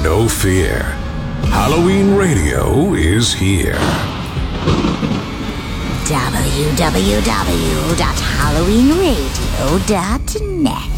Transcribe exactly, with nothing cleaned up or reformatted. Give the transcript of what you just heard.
no fear. Halloween Radio is here. w w w dot halloween radio dot net